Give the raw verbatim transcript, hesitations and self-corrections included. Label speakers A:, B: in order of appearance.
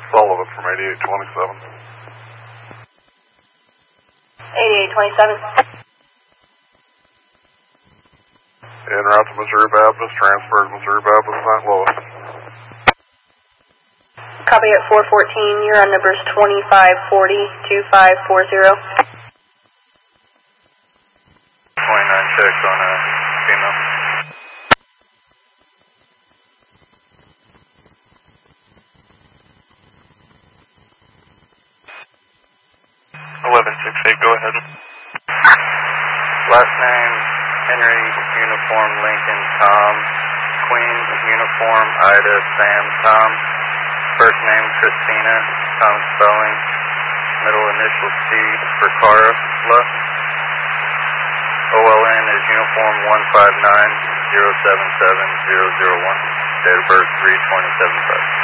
A: Sullivan from eighty-eight twenty-seven.
B: eighty-eight twenty-seven.
A: En route to Missouri Baptist, transfer to Missouri Baptist, Saint Louis.
B: Copy at four fourteen, you're on numbers twenty-five forty, two five four zero.
C: twenty-nine checks on a female. eleven six eight, go ahead. Last name, Henry, uniform, Lincoln, Tom. Queen, uniform, Ida, Sam, Tom. First name, Christina, Tom spelling. Middle initial C for Cara, left. O L N is uniform one five nine zero seven seven zero zero one. Date of birth three twenty seventy-five.